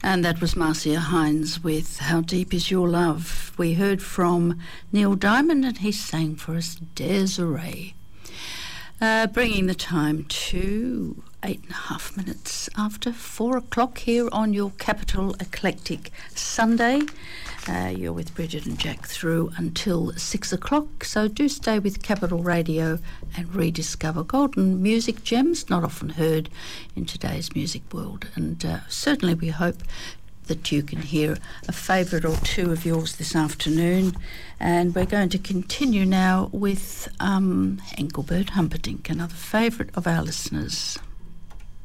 And that was Marcia Hines with How Deep Is Your Love. We heard from Neil Diamond and he sang for us Desiree. Bringing the time to 8.5 minutes after 4 o'clock here on your Capital Eclectic Sunday. You're with Bridget and Jack through until 6 o'clock, so do stay with Capital Radio and rediscover golden music gems not often heard in today's music world. And certainly we hope that you can hear a favourite or two of yours this afternoon. And we're going to continue now with Engelbert Humperdinck, another favourite of our listeners.